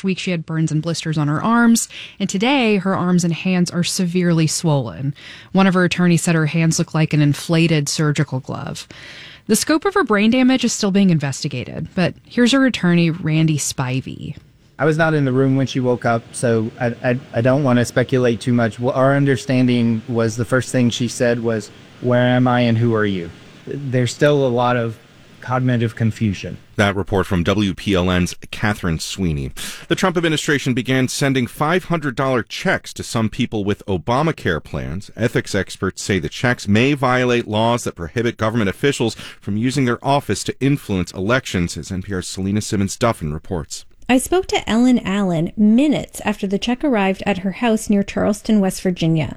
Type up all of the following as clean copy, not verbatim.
Last week, she had burns and blisters on her arms, and today her arms and hands are severely swollen. One of her attorneys said her hands look like an inflated surgical glove. The scope of her brain damage is still being investigated, but here's her attorney, Randy Spivey. I was not in the room when she woke up, so I don't want to speculate too much. Well, our understanding was the first thing she said was, "Where am I and who are you?" There's still a lot of cognitive confusion. That report from WPLN's Catherine Sweeney. The Trump administration began sending $500 checks to some people with Obamacare plans. Ethics experts say the checks may violate laws that prohibit government officials from using their office to influence elections, as NPR's Selena Simmons-Duffin reports. I spoke to Ellen Allen minutes after the check arrived at her house near Charleston, West Virginia.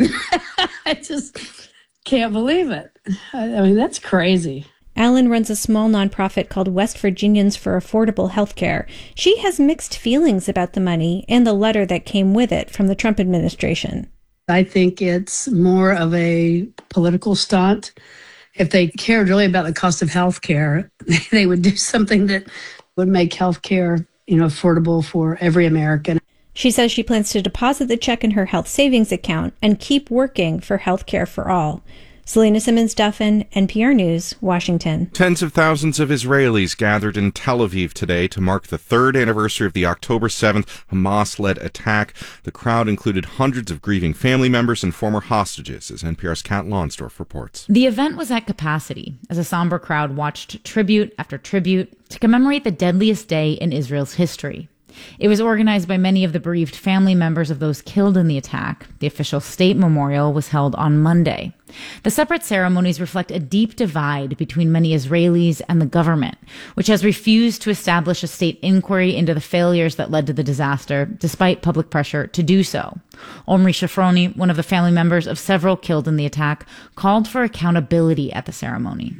I just can't believe it. I mean, that's crazy. Allen runs a small nonprofit called West Virginians for Affordable Health Care. She has mixed feelings about the money and the letter that came with it from the Trump administration. I think it's more of a political stunt. If they cared really about the cost of health care, they would do something that would make health care, affordable for every American. She says she plans to deposit the check in her health savings account and keep working for health care for all. Selena Simmons-Duffin, NPR News, Washington. Tens of thousands of Israelis gathered in Tel Aviv today to mark the third anniversary of the October 7th Hamas-led attack. The crowd included hundreds of grieving family members and former hostages, as NPR's Kat Lonsdorf reports. The event was at capacity as a somber crowd watched tribute after tribute to commemorate the deadliest day in Israel's history. It was organized by many of the bereaved family members of those killed in the attack. The official state memorial was held on Monday. The separate ceremonies reflect a deep divide between many Israelis and the government, which has refused to establish a state inquiry into the failures that led to the disaster, despite public pressure to do so. Omri Shafroni, one of the family members of several killed in the attack, called for accountability at the ceremony.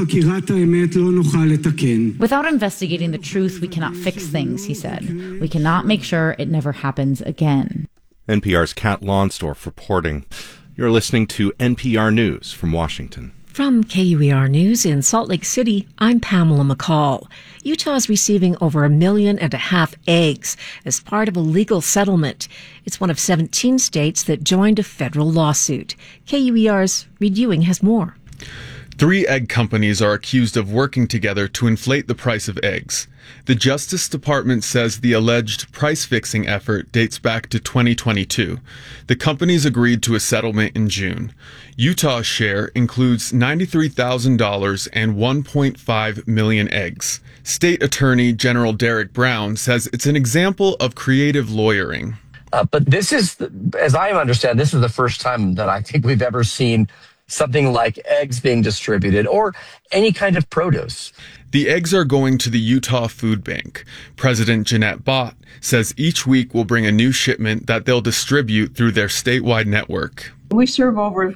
Without investigating the truth, we cannot fix things, he said. We cannot make sure it never happens again. NPR's Kat Lonsdorf reporting. You're listening to NPR News from Washington. From KUER News in Salt Lake City, I'm Pamela McCall. Utah is receiving over 1.5 million eggs as part of a legal settlement. It's one of 17 states that joined a federal lawsuit. KUER's Reed Ewing has more. 3 egg companies are accused of working together to inflate the price of eggs. The Justice Department says the alleged price-fixing effort dates back to 2022. The companies agreed to a settlement in June. Utah's share includes $93,000 and 1.5 million eggs. State Attorney General Derek Brown says it's an example of creative lawyering. But this is, as I understand, this is the first time that I think we've ever seen something like eggs being distributed or any kind of produce. The eggs are going to the Utah Food Bank. President Jeanette Bott says each week will bring a new shipment that they'll distribute through their statewide network. We serve over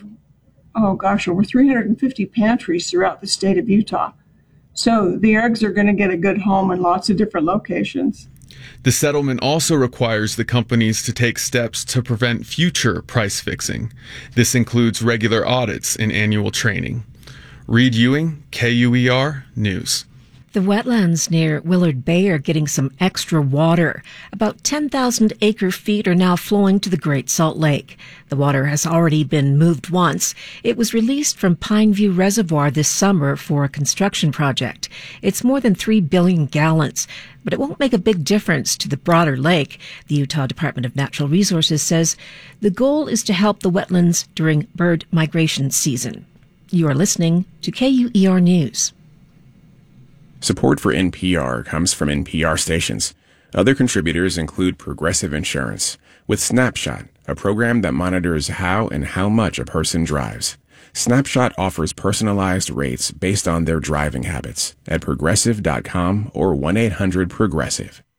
350 pantries throughout the state of Utah. So the eggs are going to get a good home in lots of different locations. The settlement also requires the companies to take steps to prevent future price fixing. This includes regular audits and annual training. Reed Ewing, KUER News. The wetlands near Willard Bay are getting some extra water. About 10,000 acre-feet are now flowing to the Great Salt Lake. The water has already been moved once. It was released from Pineview Reservoir this summer for a construction project. It's more than 3 billion gallons, but it won't make a big difference to the broader lake. The Utah Department of Natural Resources says the goal is to help the wetlands during bird migration season. You are listening to KUER News. Support for NPR comes from NPR stations. Other contributors include Progressive Insurance, with Snapshot, a program that monitors how and how much a person drives. Snapshot offers personalized rates based on their driving habits at progressive.com or 1-800-PROGRESSIVE.